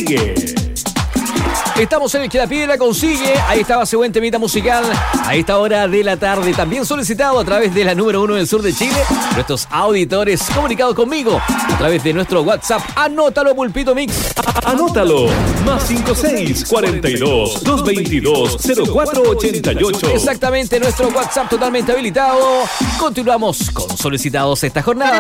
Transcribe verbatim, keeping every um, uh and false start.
consigue. Estamos en el que la pide la consigue. Ahí estaba ese buen temita musical a esta hora de la tarde. También solicitado a través de la número uno del sur de Chile. Nuestros auditores comunicados conmigo a través de nuestro WhatsApp. Anótalo, Pulpito Mix. Anótalo. Más cinco seis cuarenta y dos, doscientos veintidós, cero cuatro ochenta y ocho. Exactamente, nuestro WhatsApp totalmente habilitado. Continuamos con solicitados esta jornada.